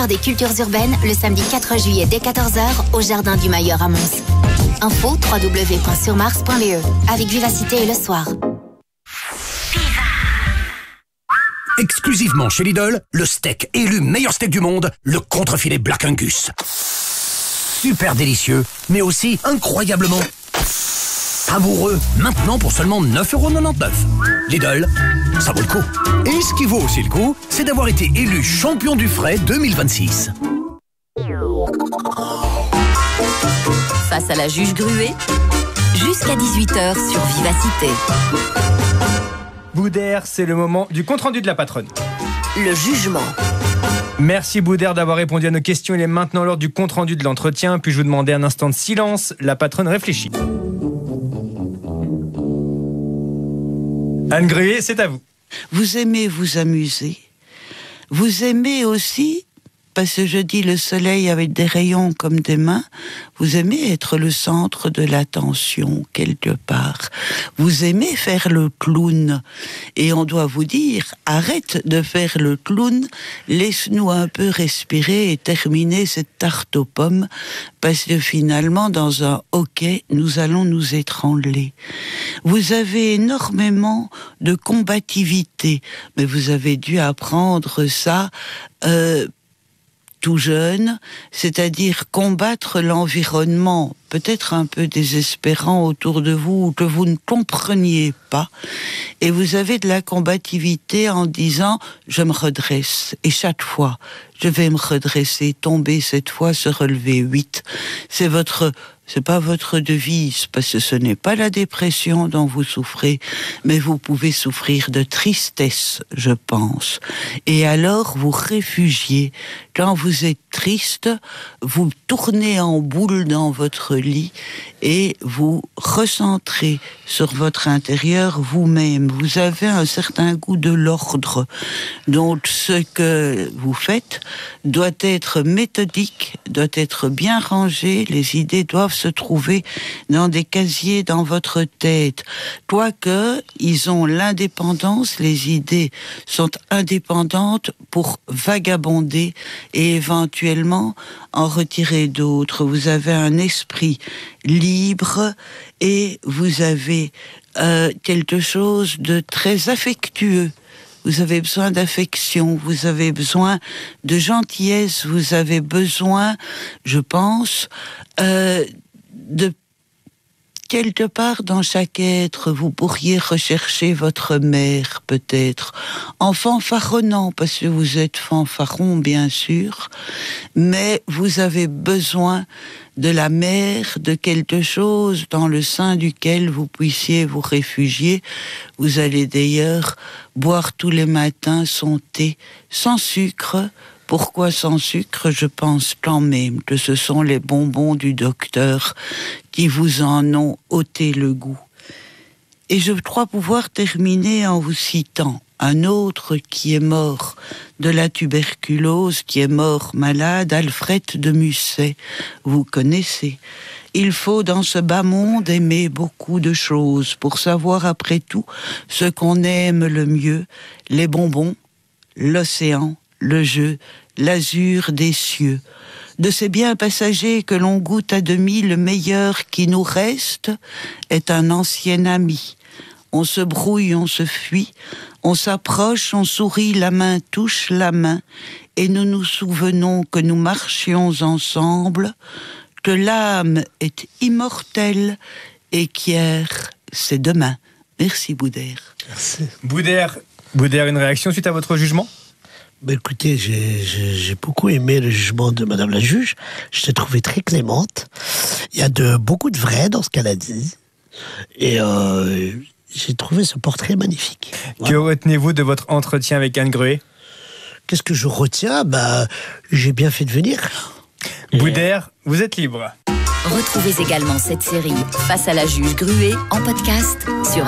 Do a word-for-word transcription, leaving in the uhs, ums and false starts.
Fêteur des cultures urbaines le samedi quatre juillet dès quatorze heures au Jardin du Mailleur à Mons. Info w w w point sur mars point b e avec Vivacité et le soir. Exclusivement chez Lidl, le steak élu meilleur steak du monde, le contrefilet Black Angus. Super délicieux, mais aussi incroyablement savoureux. Maintenant pour seulement neuf euros quatre-vingt-dix-neuf. Lidl, ça vaut le coup. Et ce qui vaut aussi le coup, c'est d'avoir été élu champion du frais deux mille vingt-six. Face à la juge Gruet, jusqu'à dix-huit heures sur Vivacité. Boudère, c'est le moment du compte-rendu de la patronne. Le jugement. Merci Boudère d'avoir répondu à nos questions. Il est maintenant l'heure du compte-rendu de l'entretien. Puis-je vous demander un instant de silence? La patronne réfléchit. Anne Gruet, c'est à vous. Vous aimez vous amuser. Vous aimez aussi, parce que je dis le soleil avec des rayons comme des mains, vous aimez être le centre de l'attention quelque part. Vous aimez faire le clown. Et on doit vous dire, arrête de faire le clown, laisse-nous un peu respirer et terminer cette tarte aux pommes, parce que finalement, dans un hockey, nous allons nous étrangler. Vous avez énormément de combativité, mais vous avez dû apprendre ça euh, tout jeune, c'est-à-dire combattre l'environnement, peut-être un peu désespérant autour de vous, ou que vous ne compreniez pas, et vous avez de la combativité en disant « je me redresse », et chaque fois, je vais me redresser, tomber cette fois, se relever huit. C'est votre... C'est pas votre devise, parce que ce n'est pas la dépression dont vous souffrez, mais vous pouvez souffrir de tristesse, je pense. Et alors, vous réfugiez. Quand vous êtes triste, vous tournez en boule dans votre lit et vous recentrez sur votre intérieur vous-même. Vous avez un certain goût de l'ordre. Donc, ce que vous faites doit être méthodique, doit être bien rangé, les idées doivent se trouver dans des casiers dans votre tête. Quoique, ils ont l'indépendance, les idées sont indépendantes pour vagabonder et éventuellement en retirer d'autres. Vous avez un esprit libre et vous avez euh, quelque chose de très affectueux. Vous avez besoin d'affection, vous avez besoin de gentillesse, vous avez besoin, je pense, euh, de quelque part dans chaque être, vous pourriez rechercher votre mère, peut-être, en fanfaronnant, parce que vous êtes fanfaron, bien sûr, mais vous avez besoin de la mère, de quelque chose dans le sein duquel vous puissiez vous réfugier. Vous allez d'ailleurs boire tous les matins son thé sans sucre. Pourquoi sans sucre? Je pense quand même que ce sont les bonbons du docteur qui vous en ont ôté le goût. Et je crois pouvoir terminer en vous citant un autre qui est mort de la tuberculose, qui est mort malade, Alfred de Musset. Vous connaissez. Il faut dans ce bas monde aimer beaucoup de choses pour savoir après tout ce qu'on aime le mieux, les bonbons, l'océan, le jeu, l'azur des cieux. De ces biens passagers que l'on goûte à demi, le meilleur qui nous reste est un ancien ami. On se brouille, on se fuit, on s'approche, on sourit, la main touche la main, et nous nous souvenons que nous marchions ensemble, que l'âme est immortelle et qu'hier, c'est demain. Merci Boudère. Merci. Boudère, Boudère, une réaction suite à votre jugement? Ben écoutez, j'ai, j'ai, j'ai beaucoup aimé le jugement de Madame la juge. Je l'ai trouvé très clémente. Il y a de, beaucoup de vrai dans ce qu'elle a dit. Et euh, j'ai trouvé ce portrait magnifique. Voilà. Que retenez-vous de votre entretien avec Anne Gruet? Qu'est-ce que je retiens? Ben, j'ai bien fait de venir. Boudère, vous êtes libre. Retrouvez également cette série Face à la juge Gruet en podcast